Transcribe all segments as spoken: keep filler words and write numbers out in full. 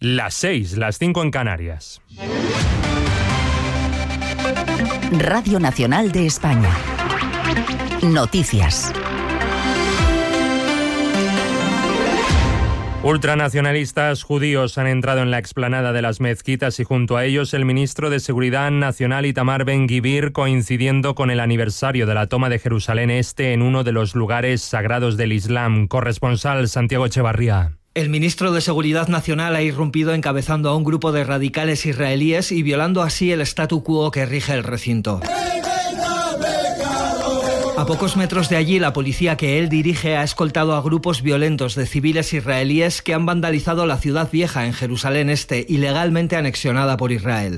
Las seis, las cinco en Canarias. Radio Nacional de España. Noticias. Ultranacionalistas judíos han entrado en la explanada de las mezquitas y junto a ellos el ministro de Seguridad Nacional Itamar Ben-Gvir, coincidiendo con el aniversario de la toma de Jerusalén Este en uno de los lugares sagrados del Islam. Corresponsal Santiago Echevarría. El ministro de Seguridad Nacional ha irrumpido encabezando a un grupo de radicales israelíes y violando así el statu quo que rige el recinto. A pocos metros de allí, la policía que él dirige ha escoltado a grupos violentos de civiles israelíes que han vandalizado la ciudad vieja en Jerusalén Este, ilegalmente anexionada por Israel.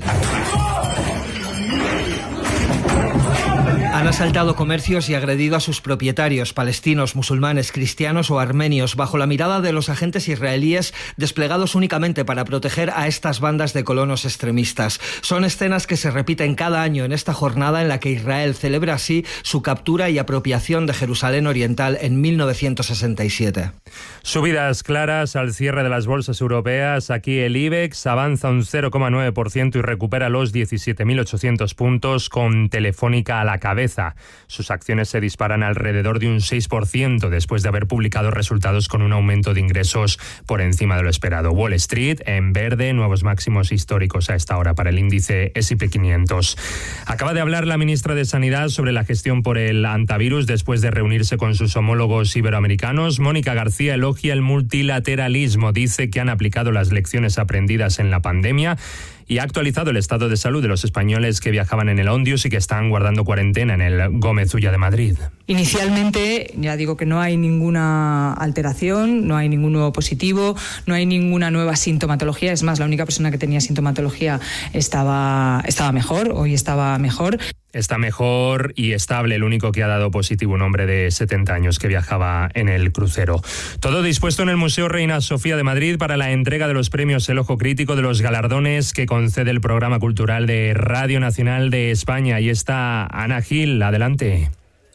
Han asaltado comercios y agredido a sus propietarios, palestinos, musulmanes, cristianos o armenios, bajo la mirada de los agentes israelíes desplegados únicamente para proteger a estas bandas de colonos extremistas. Son escenas que se repiten cada año en esta jornada en la que Israel celebra así su captura y apropiación de Jerusalén Oriental en mil novecientos sesenta y siete. Subidas claras al cierre de las bolsas europeas. Aquí el IBEX avanza un cero coma nueve por ciento y recupera los diecisiete mil ochocientos puntos con Telefónica a la cabeza. Sus acciones se disparan alrededor de un seis por ciento después de haber publicado resultados con un aumento de ingresos por encima de lo esperado. Wall Street en verde, nuevos máximos históricos a esta hora para el índice ese y pe quinientos. Acaba de hablar la ministra de Sanidad sobre la gestión por el antivirus después de reunirse con sus homólogos iberoamericanos. Mónica García elogia el multilateralismo, dice que han aplicado las lecciones aprendidas en la pandemia y ha actualizado el estado de salud de los españoles que viajaban en el Ondius y que están guardando cuarentena en el Gómez Ulla de Madrid. Inicialmente, ya digo que no hay ninguna alteración, no hay ningún nuevo positivo, no hay ninguna nueva sintomatología. Es más, la única persona que tenía sintomatología estaba, estaba mejor, hoy estaba mejor. Está mejor y estable, el único que ha dado positivo, un hombre de setenta años que viajaba en el crucero. Todo dispuesto en el Museo Reina Sofía de Madrid para la entrega de los premios El Ojo Crítico, de los galardones que concede el Programa Cultural de Radio Nacional de España. Ahí está Ana Gil, adelante.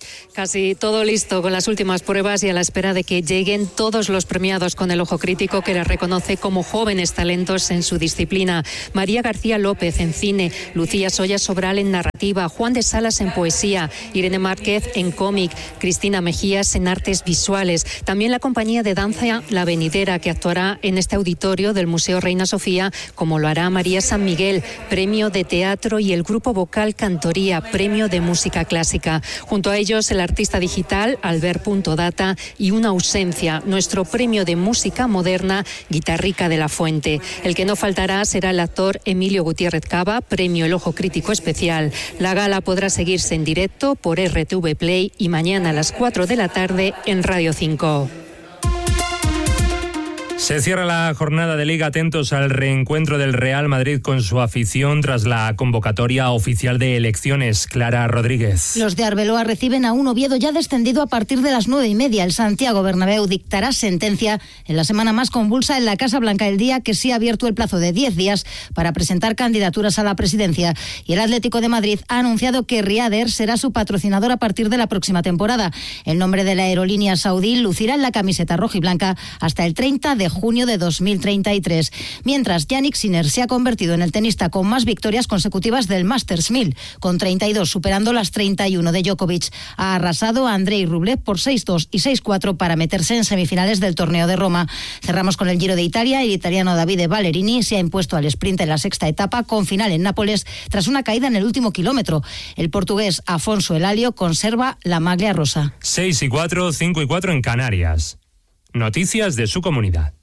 Casi todo listo con las últimas pruebas y a la espera de que lleguen todos los premiados con el Ojo Crítico, que les reconoce como jóvenes talentos en su disciplina. María García López en cine, Lucía Soya Sobral en narrativa, Juan de Salas en poesía, Irene Márquez en cómic, Cristina Mejías en artes visuales. También la compañía de danza La Venidera, que actuará en este auditorio del Museo Reina Sofía, como lo hará María San Miguel, premio de teatro, y el grupo vocal Cantoría, premio de música clásica. Junto a ellos, el artista digital Albert.data y Una ausencia, nuestro premio de música moderna Guitarrica de la Fuente. El que no faltará será el actor Emilio Gutiérrez Cava, premio El Ojo Crítico Especial. La gala podrá seguirse en directo por erre te ve Play y mañana a las cuatro de la tarde en Radio cinco. Se cierra la jornada de Liga. Atentos al reencuentro del Real Madrid con su afición tras la convocatoria oficial de elecciones. Clara Rodríguez. Los de Arbeloa reciben a un Oviedo ya descendido a partir de las nueve y media. El Santiago Bernabéu dictará sentencia en la semana más convulsa en la Casa Blanca, el día que sí ha abierto el plazo de diez días para presentar candidaturas a la presidencia. Y el Atlético de Madrid ha anunciado que Ryanair será su patrocinador a partir de la próxima temporada. El nombre de la aerolínea saudí lucirá en la camiseta rojiblanca hasta el treinta de junio de dos mil treinta y tres. Mientras, Jannik Sinner se ha convertido en el tenista con más victorias consecutivas del Masters mil, con treinta y dos, superando las treinta y uno de Djokovic. Ha arrasado a Andrei Rublev por seis dos y seis cuatro para meterse en semifinales del Torneo de Roma. Cerramos con el Giro de Italia. El italiano Davide Ballerini se ha impuesto al sprint en la sexta etapa, con final en Nápoles tras una caída en el último kilómetro. El portugués Afonso Elalio conserva la maglia rosa. seis y cuatro, cinco y cuatro en Canarias. Noticias de su comunidad.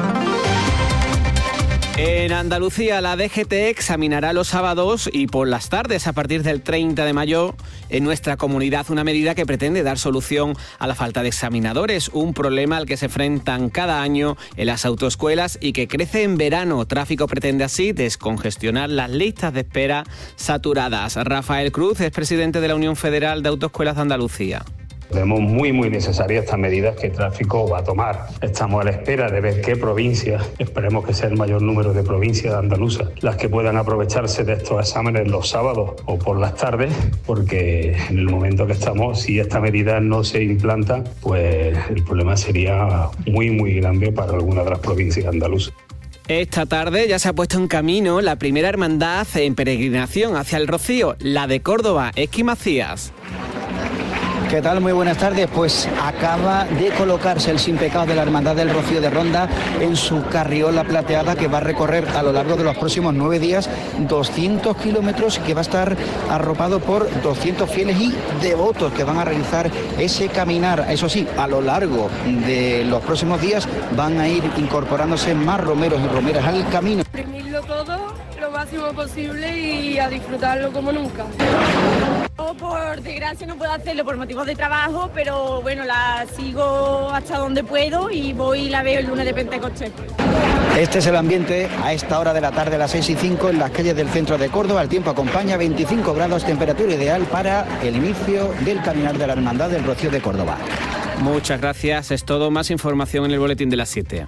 En Andalucía, la D G T examinará los sábados y por las tardes a partir del treinta de mayo en nuestra comunidad, una medida que pretende dar solución a la falta de examinadores, un problema al que se enfrentan cada año en las autoescuelas y que crece en verano. Tráfico pretende así descongestionar las listas de espera saturadas. Rafael Cruz es presidente de la Unión Federal de Autoescuelas de Andalucía. Vemos muy, muy necesarias estas medidas que Tráfico va a tomar. Estamos a la espera de ver qué provincias, esperemos que sea el mayor número de provincias andaluzas, las que puedan aprovecharse de estos exámenes los sábados o por las tardes, porque en el momento que estamos, si esta medida no se implanta, pues el problema sería muy, muy grande para alguna de las provincias andaluzas. Esta tarde ya se ha puesto en camino la primera hermandad en peregrinación hacia el Rocío, la de Córdoba. Esqui Macías. ¿Qué tal? Muy buenas tardes. Pues acaba de colocarse el Sin Pecado de la Hermandad del Rocío de Ronda en su carriola plateada, que va a recorrer a lo largo de los próximos nueve días doscientos kilómetros, y que va a estar arropado por doscientos fieles y devotos que van a realizar ese caminar. Eso sí, a lo largo de los próximos días van a ir incorporándose más romeros y romeras al camino. Exprimirlo todo lo máximo posible y a disfrutarlo como nunca. Por desgracia no puedo hacerlo por motivos de trabajo, pero bueno, la sigo hasta donde puedo y voy y la veo el lunes de Pentecostés. Este es el ambiente a esta hora de la tarde, a las seis y cinco, en las calles del centro de Córdoba. El tiempo acompaña, veinticinco grados, temperatura ideal para el inicio del caminar de la Hermandad del Rocío de Córdoba. Muchas gracias, es todo. Más información en el boletín de las siete.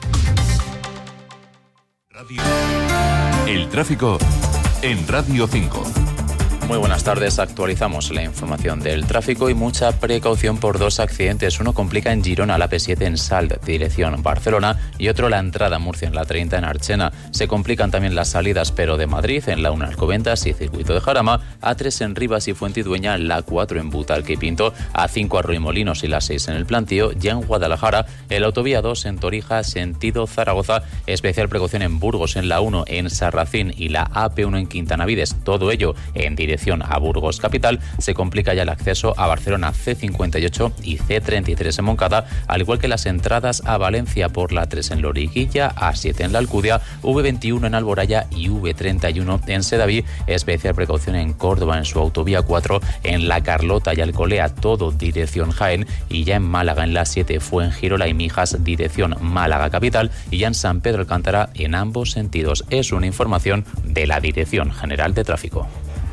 El tráfico en Radio cinco. Muy buenas tardes, actualizamos la información del tráfico y mucha precaución por dos accidentes. Uno complica en Girona, la P siete en Salt, dirección Barcelona, y otro la entrada a Murcia en la treinta en Archena. Se complican también las salidas, pero de Madrid en la uno Alcobendas y Circuito de Jarama, A tres en Rivas y Fuentidueña, la cuatro en Butalque y Pinto, A cinco a Arroyomolinos y la seis en El Plantío, y en Guadalajara, el autovía dos en Torija, sentido Zaragoza, especial precaución en Burgos en la uno en Sarracín y la A P uno en Quintanavides, todo ello en dirección a Burgos capital. Se complica ya el acceso a Barcelona C cincuenta y ocho y C treinta y tres en Moncada, al igual que las entradas a Valencia por la tres en Loriguilla, A siete en la Alcudia, V veintiuno en Alboraya y V treinta y uno en Sedaví. Especial precaución en Córdoba en su autovía cuatro, en La Carlota y Alcolea, todo dirección Jaén, y ya en Málaga en la siete Fuengirola y Mijas, dirección Málaga capital, y ya en San Pedro Alcántara en ambos sentidos. Es una información de la Dirección General de Tráfico.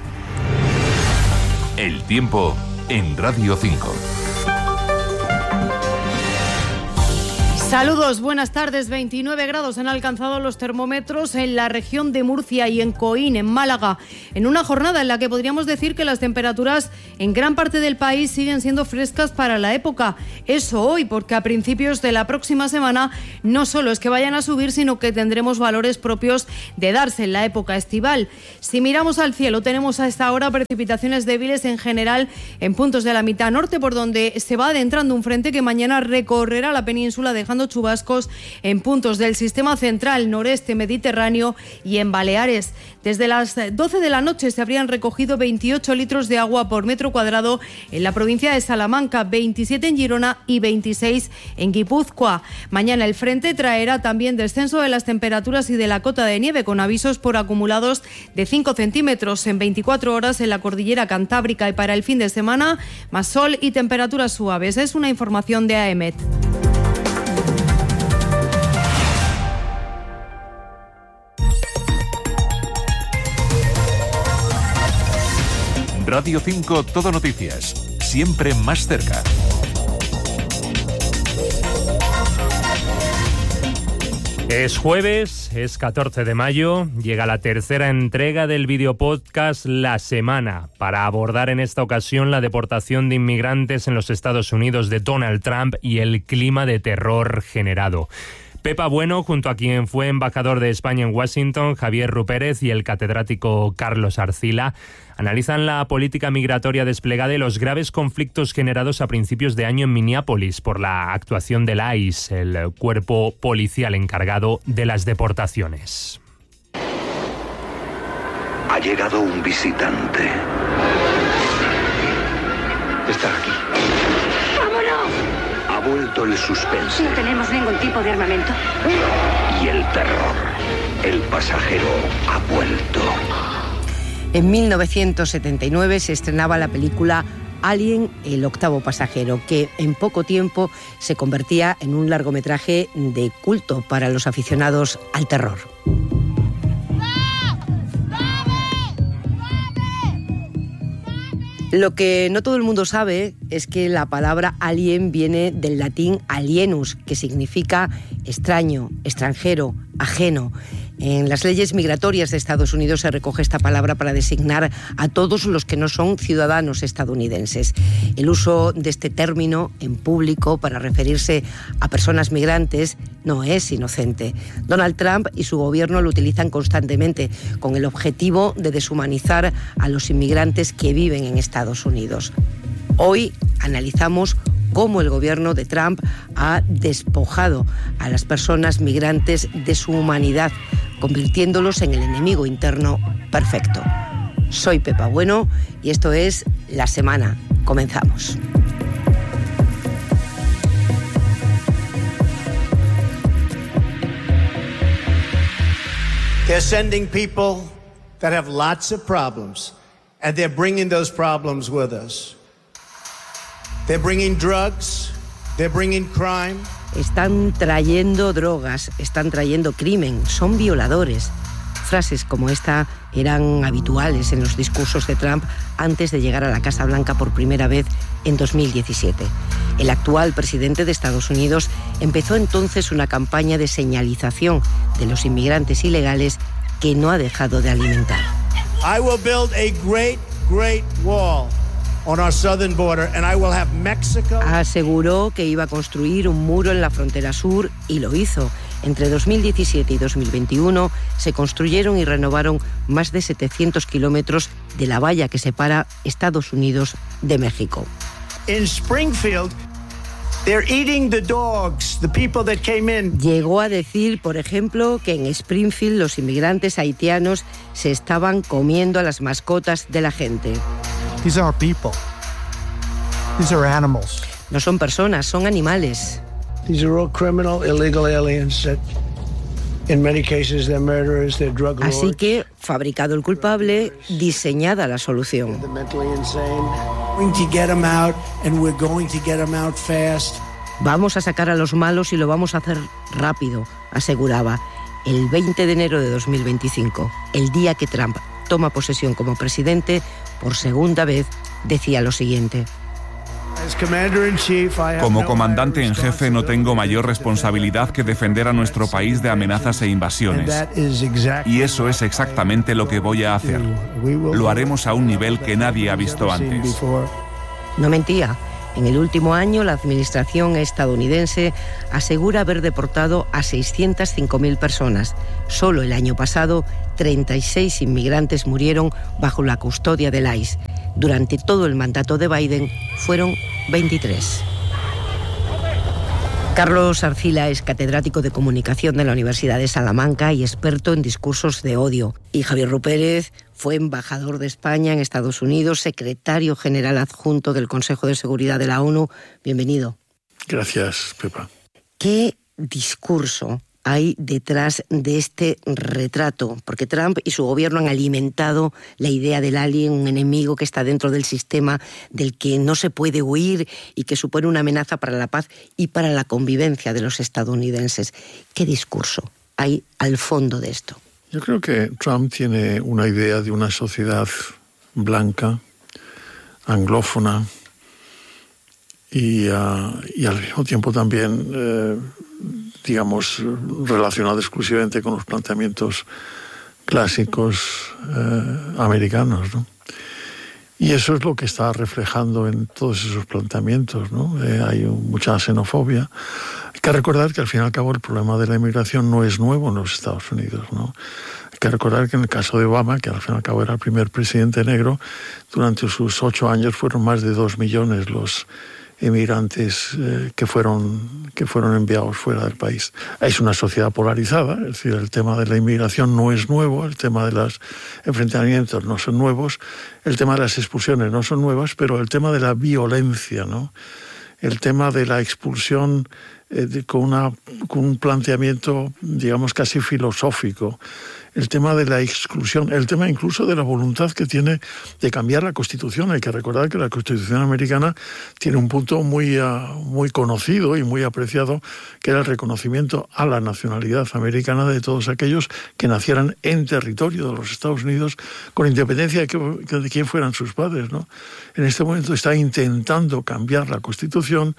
El tiempo en Radio cinco. Saludos, buenas tardes. veintinueve grados han alcanzado los termómetros en la región de Murcia y en Coín, en Málaga, en una jornada en la que podríamos decir que las temperaturas en gran parte del país siguen siendo frescas para la época. Eso hoy, porque a principios de la próxima semana no solo es que vayan a subir, sino que tendremos valores propios de darse en la época estival. Si miramos al cielo, tenemos a esta hora precipitaciones débiles en general en puntos de la mitad norte, por donde se va adentrando un frente que mañana recorrerá la península, dejando chubascos en puntos del sistema central, noreste, mediterráneo y en Baleares. Desde las doce de la noche se habrían recogido veintiocho litros de agua por metro cuadrado en la provincia de Salamanca, veintisiete en Girona y veintiséis en Guipúzcoa. Mañana el frente traerá también descenso de las temperaturas y de la cota de nieve, con avisos por acumulados de cinco centímetros en veinticuatro horas en la cordillera cantábrica, y para el fin de semana más sol y temperaturas suaves. Es una información de A E M E T. Radio cinco, Todo Noticias, siempre más cerca. Es jueves, es catorce de mayo, llega la tercera entrega del videopodcast La Semana, para abordar en esta ocasión la deportación de inmigrantes en los Estados Unidos de Donald Trump y el clima de terror generado. Pepa Bueno, junto a quien fue embajador de España en Washington, Javier Rupérez, y el catedrático Carlos Arcila, analizan la política migratoria desplegada y los graves conflictos generados a principios de año en Minneapolis por la actuación del I C E, el cuerpo policial encargado de las deportaciones. Ha llegado un visitante. Está aquí. Ha vuelto el suspense. No tenemos ningún tipo de armamento. Y el terror. El pasajero ha vuelto. En mil novecientos setenta y nueve se estrenaba la película Alien, el octavo pasajero, que en poco tiempo se convertía en un largometraje de culto para los aficionados al terror. Lo que no todo el mundo sabe es que la palabra alien viene del latín alienus, que significa extraño, extranjero, ajeno. En las leyes migratorias de Estados Unidos se recoge esta palabra para designar a todos los que no son ciudadanos estadounidenses. El uso de este término en público para referirse a personas migrantes no es inocente. Donald Trump y su gobierno lo utilizan constantemente con el objetivo de deshumanizar a los inmigrantes que viven en Estados Unidos. Hoy analizamos cómo el gobierno de Trump ha despojado a las personas migrantes de su humanidad, convirtiéndolos en el enemigo interno perfecto. Soy Pepa Bueno y esto es La Semana. Comenzamos. They're sending people that have lots of problems, and they're bringing those problems with us. They're bringing drugs, they're bringing crime. Están trayendo drogas, están trayendo crimen, son violadores. Frases como esta eran habituales en los discursos de Trump antes de llegar a la Casa Blanca por primera vez en dos mil diecisiete. El actual presidente de Estados Unidos empezó entonces una campaña de señalización de los inmigrantes ilegales que no ha dejado de alimentar. I will build a great, great wall on our southern border, and I will have Mexico. Aseguró que iba a construir un muro en la frontera sur y lo hizo. Entre dos mil diecisiete y dos mil veintiuno se construyeron y renovaron más de setecientos kilómetros de la valla que separa Estados Unidos de México. In Springfield, they're eating the dogs, the people that came in. Llegó a decir, por ejemplo, que en Springfield los inmigrantes haitianos se estaban comiendo a las mascotas de la gente. These are people. These are animals. No son personas, son animales. These are all criminal, illegal aliens that, in many cases, they're murderers, they're drug lords. Así que, fabricado el culpable, diseñada la solución. They're mentally insane. We're going to get them out, and we're going to get them out fast. Vamos a sacar a los malos y lo vamos a hacer rápido, aseguraba. El veinte de enero de dos mil veinticinco, el día que Trump toma posesión como presidente, por segunda vez decía lo siguiente. Como comandante en jefe no tengo mayor responsabilidad que defender a nuestro país de amenazas e invasiones. Y eso es exactamente lo que voy a hacer. Lo haremos a un nivel que nadie ha visto antes. No mentía. En el último año, la administración estadounidense asegura haber deportado a seiscientas cinco mil personas. Solo el año pasado, treinta y seis inmigrantes murieron bajo la custodia del I C E. Durante todo el mandato de Biden, fueron veintitrés. Carlos Arcila es catedrático de comunicación de la Universidad de Salamanca y experto en discursos de odio. Y Javier Rupérez fue embajador de España en Estados Unidos, secretario general adjunto del Consejo de Seguridad de la ONU. Bienvenido. Gracias, Pepa. ¿Qué discurso hay detrás de este retrato? Porque Trump y su gobierno han alimentado la idea del alien, un enemigo que está dentro del sistema, del que no se puede huir y que supone una amenaza para la paz y para la convivencia de los estadounidenses. ¿Qué discurso hay al fondo de esto? Yo creo que Trump tiene una idea de una sociedad blanca, anglófona y, uh, y al mismo tiempo también, eh, digamos, relacionada exclusivamente con los planteamientos clásicos eh, americanos, ¿no? Y eso es lo que está reflejando en todos esos planteamientos, ¿no? Eh, hay mucha xenofobia. Hay que recordar que al fin y al cabo el problema de la inmigración no es nuevo en los Estados Unidos, ¿no? Hay que recordar que en el caso de Obama, que al fin y al cabo era el primer presidente negro, durante sus ocho años fueron más de dos millones los inmigrantes eh, que fueron que fueron enviados fuera del país. Es una sociedad polarizada, es decir, el tema de la inmigración no es nuevo, el tema de los enfrentamientos no son nuevos, el tema de las expulsiones no son nuevas, pero el tema de la violencia, ¿no? El tema de la expulsión eh, de, con, una, con un planteamiento, digamos, casi filosófico, el tema de la exclusión, el tema incluso de la voluntad que tiene de cambiar la Constitución. Hay que recordar que la Constitución americana tiene un punto muy, uh, muy conocido y muy apreciado, que era el reconocimiento a la nacionalidad americana de todos aquellos que nacieran en territorio de los Estados Unidos, con independencia de, que, de quién fueran sus padres, ¿no? En este momento está intentando cambiar la Constitución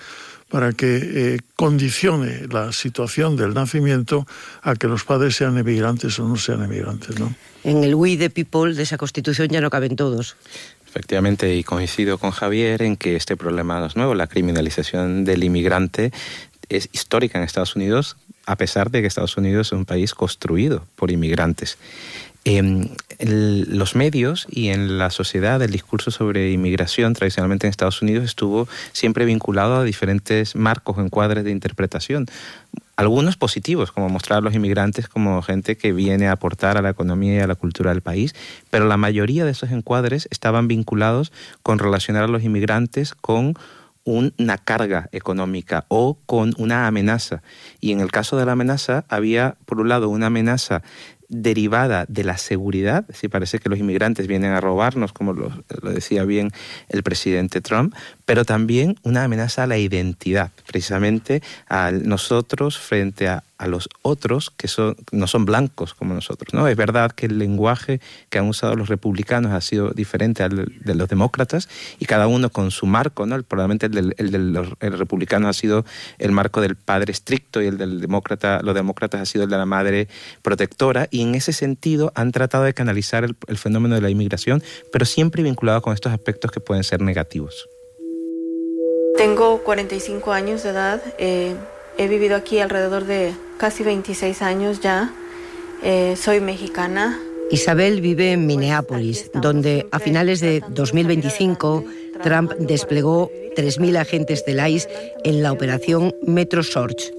para que eh, condicione la situación del nacimiento a que los padres sean emigrantes o no sean emigrantes, ¿no? En el We the People de esa Constitución ya no caben todos. Efectivamente, y coincido con Javier en que este problema no es nuevo. La criminalización del inmigrante es histórica en Estados Unidos, a pesar de que Estados Unidos es un país construido por inmigrantes. En el, los medios y en la sociedad el discurso sobre inmigración tradicionalmente en Estados Unidos estuvo siempre vinculado a diferentes marcos o encuadres de interpretación. Algunos positivos, como mostrar a los inmigrantes como gente que viene a aportar a la economía y a la cultura del país, pero la mayoría de esos encuadres estaban vinculados con relacionar a los inmigrantes con una carga económica o con una amenaza. Y en el caso de la amenaza había, por un lado, una amenaza derivada de la seguridad, es decir, parece que los inmigrantes vienen a robarnos, como lo, lo decía bien el presidente Trump, pero también una amenaza a la identidad, precisamente a nosotros frente a, a los otros que son, no son blancos como nosotros, ¿no? Es verdad que el lenguaje que han usado los republicanos ha sido diferente al de los demócratas y cada uno con su marco, ¿no? Probablemente el, del, el de los el republicano ha sido el marco del padre estricto y el del demócrata, los demócratas ha sido el de la madre protectora, y en ese sentido han tratado de canalizar el, el fenómeno de la inmigración, pero siempre vinculado con estos aspectos que pueden ser negativos. Tengo cuarenta y cinco años de edad, eh, he vivido aquí alrededor de casi veintiséis años ya, eh, soy mexicana. Isabel vive en Minneapolis, donde a finales de dos mil veinticinco Trump desplegó tres mil agentes del I C E en la operación Metro Search.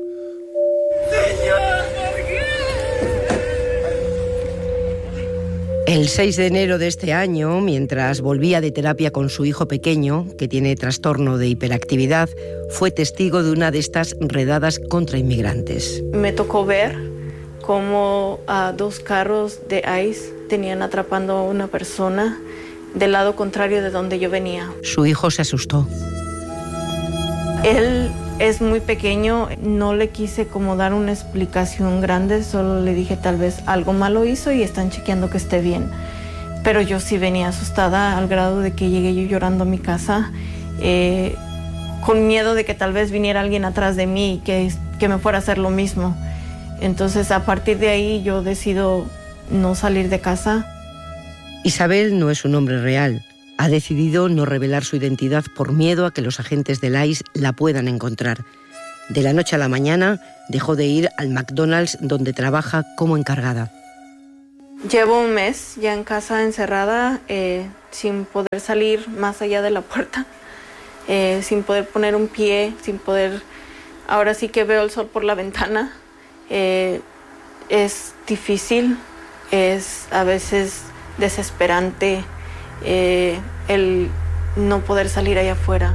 El seis de enero de este año, mientras volvía de terapia con su hijo pequeño, que tiene trastorno de hiperactividad, fue testigo de una de estas redadas contra inmigrantes. Me tocó ver cómo a dos carros de I C E tenían atrapando a una persona del lado contrario de donde yo venía. Su hijo se asustó. Él es muy pequeño, no le quise como dar una explicación grande, solo le dije tal vez algo malo hizo y están chequeando que esté bien. Pero yo sí venía asustada al grado de que llegué yo llorando a mi casa, eh, con miedo de que tal vez viniera alguien atrás de mí y que, que me fuera a hacer lo mismo. Entonces a partir de ahí yo decido no salir de casa. Isabel no es un nombre real. Ha decidido no revelar su identidad por miedo a que los agentes del I C E la puedan encontrar. De la noche a la mañana dejó de ir al McDonald's donde trabaja como encargada. Llevo un mes ya en casa encerrada, eh, sin poder salir más allá de la puerta, eh, sin poder poner un pie, sin poder... Ahora sí que veo el sol por la ventana. Eh, es difícil, es a veces desesperante. Eh, el no poder salir allá afuera.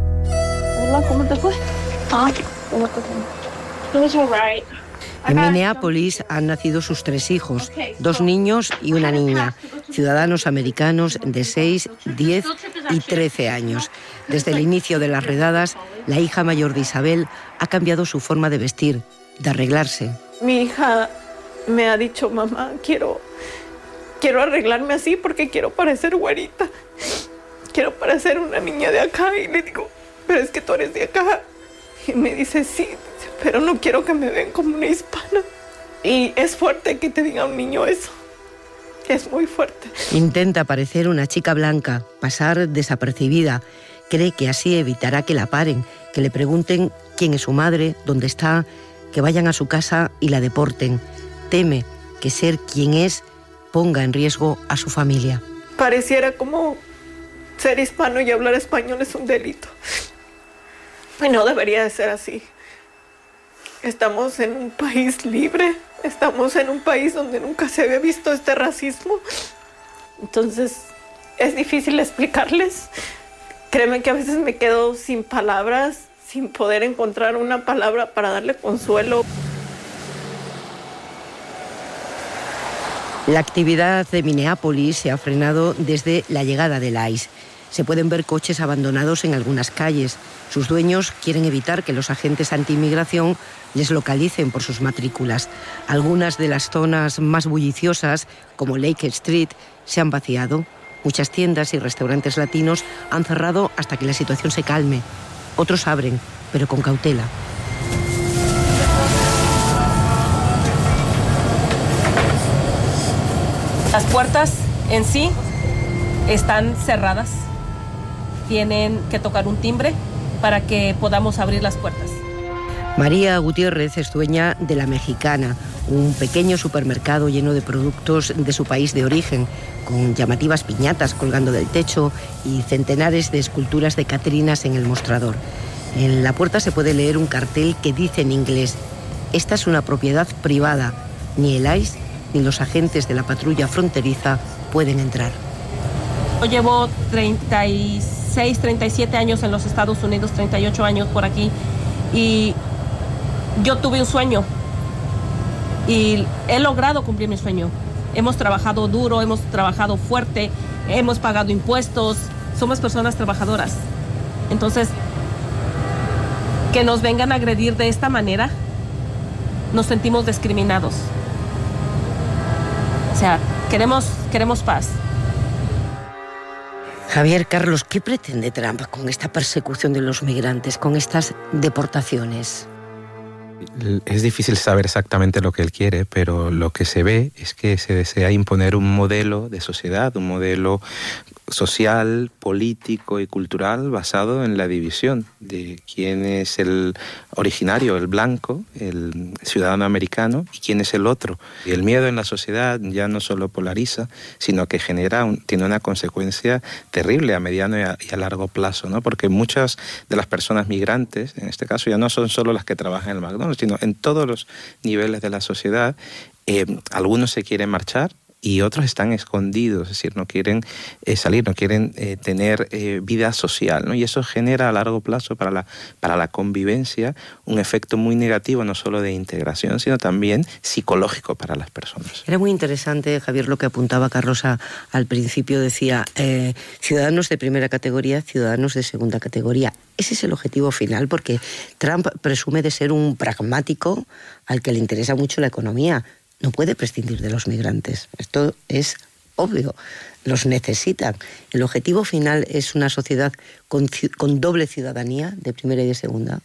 Hola, ¿cómo te fue? Ah, ¿cómo te fue? It was all right. En Minneapolis han nacido sus tres hijos, dos niños y una niña, ciudadanos americanos de seis, diez y trece años. Desde el inicio de las redadas, la hija mayor de Isabel ha cambiado su forma de vestir, de arreglarse. Mi hija me ha dicho, mamá, quiero... Quiero arreglarme así porque quiero parecer güerita. Quiero parecer una niña de acá. Y le digo, pero es que tú eres de acá. Y me dice, sí, pero no quiero que me vean como una hispana. Y es fuerte que te diga un niño eso. Es muy fuerte. Intenta parecer una chica blanca, pasar desapercibida. Cree que así evitará que la paren, que le pregunten quién es su madre, dónde está, que vayan a su casa y la deporten. Teme que ser quien es ponga en riesgo a su familia. Pareciera como ser hispano y hablar español es un delito. Y no debería de ser así. Estamos en un país libre, estamos en un país donde nunca se había visto este racismo. Entonces, es difícil explicarles. Créeme que a veces me quedo sin palabras, sin poder encontrar una palabra para darle consuelo. La actividad de Minneapolis se ha frenado desde la llegada del I C E. Se pueden ver coches abandonados en algunas calles. Sus dueños quieren evitar que los agentes anti-inmigración les localicen por sus matrículas. Algunas de las zonas más bulliciosas, como Lake Street, se han vaciado. Muchas tiendas y restaurantes latinos han cerrado hasta que la situación se calme. Otros abren, pero con cautela. Las puertas en sí están cerradas. Tienen que tocar un timbre para que podamos abrir las puertas. María Gutiérrez es dueña de La Mexicana, un pequeño supermercado lleno de productos de su país de origen, con llamativas piñatas colgando del techo y centenares de esculturas de catrinas en el mostrador. En la puerta se puede leer un cartel que dice en inglés: esta es una propiedad privada, ni el I C E ni los agentes de la patrulla fronteriza pueden entrar. Yo llevo treinta y seis, treinta y siete años en los Estados Unidos, treinta y ocho años por aquí, y yo tuve un sueño y he logrado cumplir mi sueño. Hemos trabajado duro, hemos trabajado fuerte, hemos pagado impuestos, somos personas trabajadoras. Entonces, que nos vengan a agredir de esta manera, nos sentimos discriminados. O sea, queremos, queremos paz. Javier, Carlos, ¿qué pretende Trump con esta persecución de los migrantes, con estas deportaciones? Es difícil saber exactamente lo que él quiere, pero lo que se ve es que se desea imponer un modelo de sociedad, un modelo social, político y cultural basado en la división de quién es el originario, el blanco, el ciudadano americano, y quién es el otro. Y el miedo en la sociedad ya no solo polariza, sino que genera un, tiene una consecuencia terrible a mediano y a, y a largo plazo, ¿no? Porque muchas de las personas migrantes, en este caso, ya no son solo las que trabajan en el McDonald's, sino en todos los niveles de la sociedad. Eh, algunos se quieren marchar y otros están escondidos, es decir, no quieren eh, salir, no quieren eh, tener eh, vida social, ¿no? Y eso genera a largo plazo para la, para la convivencia un efecto muy negativo, no solo de integración, sino también psicológico para las personas. Era muy interesante, Javier, lo que apuntaba Carlos a, al principio, decía eh, ciudadanos de primera categoría, ciudadanos de segunda categoría. Ese es el objetivo final, porque Trump presume de ser un pragmático al que le interesa mucho la economía. No puede prescindir de los migrantes. Esto es obvio. Los necesitan. El objetivo final es una sociedad con, con doble ciudadanía, de primera y de segunda.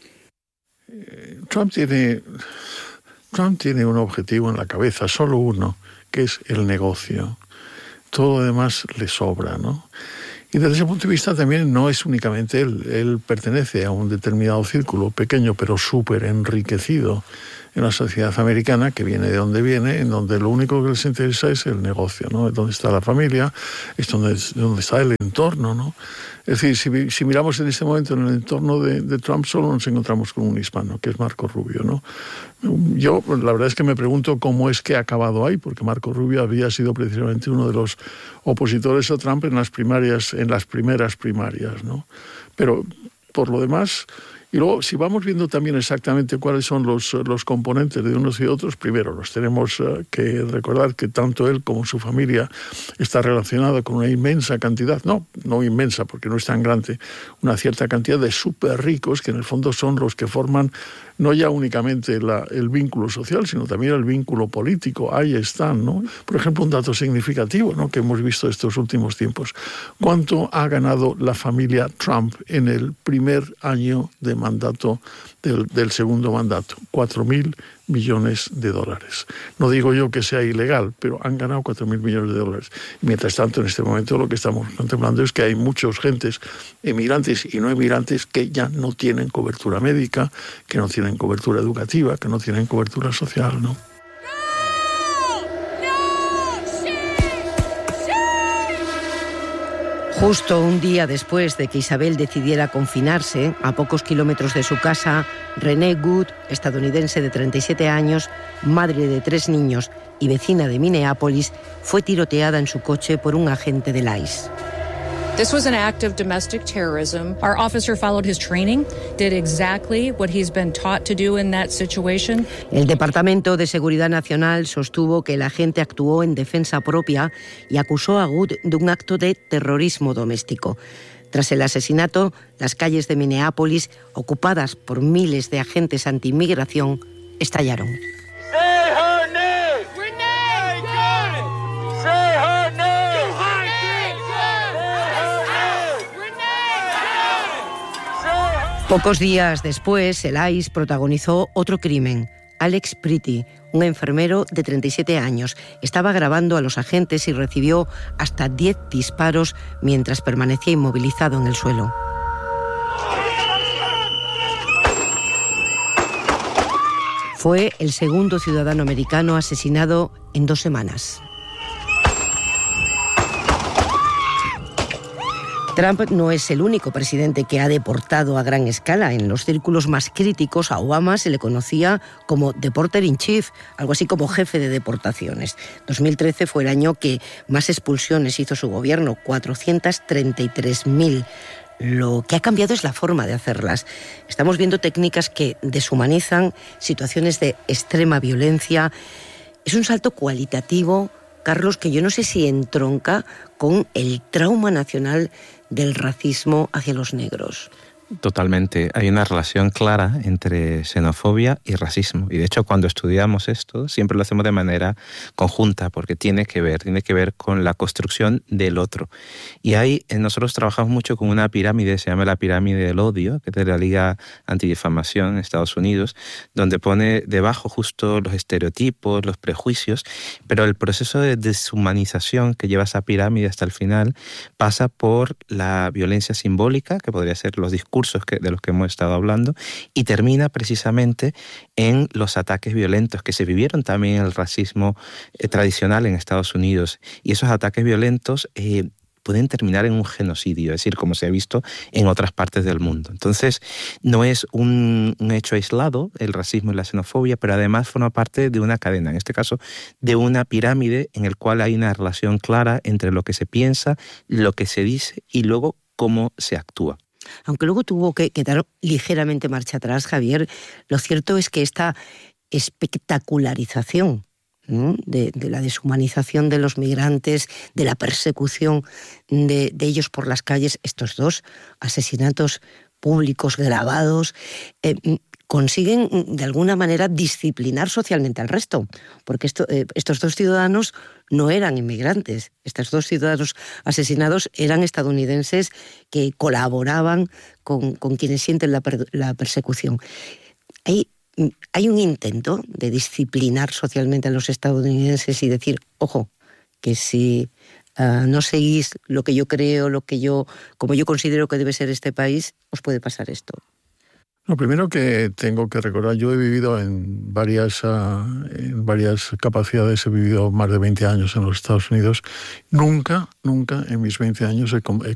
Trump tiene, Trump tiene un objetivo en la cabeza, solo uno, que es el negocio. Todo lo demás le sobra, ¿no? Y desde ese punto de vista también no es únicamente él. Él pertenece a un determinado círculo, pequeño pero súper enriquecido, en la sociedad americana, que viene de donde viene, en donde lo único que les interesa es el negocio, ¿no? Es donde está la familia, es donde, es donde está el entorno, ¿no? Es decir, si, si miramos en este momento en el entorno de, de Trump, solo nos encontramos con un hispano, que es Marco Rubio, ¿no? Yo, la verdad es que me pregunto cómo es que ha acabado ahí, porque Marco Rubio había sido precisamente uno de los opositores a Trump en las primarias, en las primeras primarias, ¿no? Pero, por lo demás... Y luego, si vamos viendo también exactamente cuáles son los, los componentes de unos y otros, primero nos tenemos uh, que recordar que tanto él como su familia está relacionada con una inmensa cantidad, no, no inmensa porque no es tan grande, una cierta cantidad de súper ricos que en el fondo son los que forman no ya únicamente la, el vínculo social, sino también el vínculo político. Ahí están, ¿no? Por ejemplo, un dato significativo, ¿no?, que hemos visto estos últimos tiempos. ¿Cuánto ha ganado la familia Trump en el primer año de mandato del, del segundo mandato? Cuatro mil millones de dólares. No digo yo que sea ilegal, pero han ganado cuatro mil millones de dólares. Y mientras tanto, en este momento lo que estamos contemplando es que hay muchos gentes, emigrantes y no emigrantes, que ya no tienen cobertura médica, que no tienen cobertura educativa, que no tienen cobertura social, ¿no? Justo un día después de que Isabel decidiera confinarse, a pocos kilómetros de su casa, Renee Good, estadounidense de treinta y siete años, madre de tres niños y vecina de Minneapolis, fue tiroteada en su coche por un agente del I C E. This was an act of domestic terrorism. Our officer followed his training, did exactly what he's been taught to do in that situation. El Departamento de Seguridad Nacional sostuvo que el agente actuó en defensa propia y acusó a Good de un acto de terrorismo doméstico. Tras el asesinato, las calles de Minneapolis, ocupadas por miles de agentes anti-inmigración, estallaron. Pocos días después, el I C E protagonizó otro crimen. Alex Pretty, un enfermero de treinta y siete años, estaba grabando a los agentes y recibió hasta diez disparos mientras permanecía inmovilizado en el suelo. Fue el segundo ciudadano americano asesinado en dos semanas. Trump no es el único presidente que ha deportado a gran escala. En los círculos más críticos a Obama se le conocía como Deporter in Chief, algo así como jefe de deportaciones. dos mil trece fue el año que más expulsiones hizo su gobierno, cuatrocientas treinta y tres mil. Lo que ha cambiado es la forma de hacerlas. Estamos viendo técnicas que deshumanizan, situaciones de extrema violencia. Es un salto cualitativo, Carlos, que yo no sé si entronca con el trauma nacional del racismo hacia los negros. Totalmente. Hay una relación clara entre xenofobia y racismo. Y de hecho, cuando estudiamos esto, siempre lo hacemos de manera conjunta, porque tiene que ver, tiene que ver con la construcción del otro. Y ahí nosotros trabajamos mucho con una pirámide, se llama la pirámide del odio, que es de la Liga Antidifamación en Estados Unidos, donde pone debajo justo los estereotipos, los prejuicios, pero el proceso de deshumanización que lleva esa pirámide hasta el final pasa por la violencia simbólica, que podría ser los discursos que, de los que hemos estado hablando, y termina precisamente en los ataques violentos que se vivieron también en el racismo eh, tradicional en Estados Unidos. Y esos ataques violentos eh, pueden terminar en un genocidio, es decir, como se ha visto en otras partes del mundo. Entonces, no es un, un hecho aislado, el racismo y la xenofobia, pero además forma parte de una cadena, en este caso, de una pirámide en el cual hay una relación clara entre lo que se piensa, lo que se dice y luego cómo se actúa. Aunque luego tuvo que, que dar ligeramente marcha atrás, Javier, lo cierto es que esta espectacularización, ¿no?, de, de la deshumanización de los migrantes, de la persecución de, de ellos por las calles, estos dos asesinatos públicos grabados, eh, consiguen de alguna manera disciplinar socialmente al resto, porque esto, eh, estos dos ciudadanos no eran inmigrantes, estos dos ciudadanos asesinados eran estadounidenses que colaboraban con, con quienes sienten la, per, la persecución. Hay, hay un intento de disciplinar socialmente a los estadounidenses y decir, ojo, que si uh, no seguís lo que yo creo, lo que yo, como yo considero que debe ser este país, os puede pasar esto. Lo primero que tengo que recordar, yo he vivido en varias, uh, en varias capacidades, he vivido más de veinte años en los Estados Unidos. Nunca, nunca en mis veinte años he, he